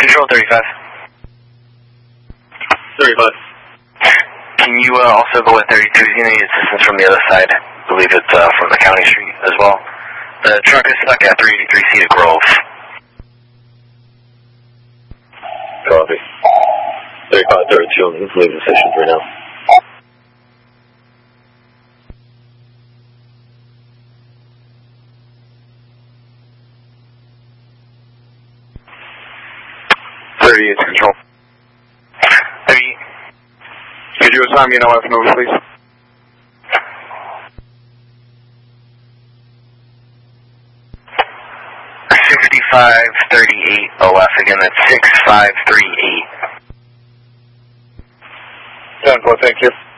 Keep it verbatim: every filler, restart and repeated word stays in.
Control thirty-five. thirty-five. Can you uh, also go with thirty-two? You need assistance from the other side. I believe it's uh, from the county street as well. The truck is stuck at three eighty-three Cedar Grove. Copy. thirty-five, thirty-two, I'm leaving the station right now. thirty-eight Control. thirty-eight. Could you assign me an O F move, please? sixty-five thirty-eight O F again, that's six five three eight. ten four, thank you.